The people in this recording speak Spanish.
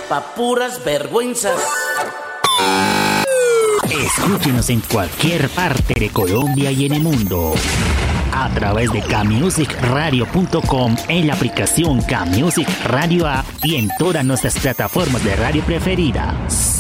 pa' puras vergüenzas. Escúchenos en cualquier parte de Colombia y en el mundo a través de kmusicradio.com, en la aplicación Kmusic Radio App y en todas nuestras plataformas de radio preferidas.